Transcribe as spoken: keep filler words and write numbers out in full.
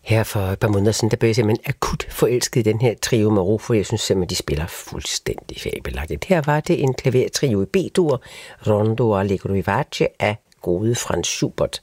Her for et par måneder siden, der blev jeg simpelthen akut forelsket i den her trio med Rufo. Jeg synes simpelthen, de spiller fuldstændig fabelagtigt. Her var det en klavertrio i B-dur, Rondo og Allegro vivace af gode Franz Schubert.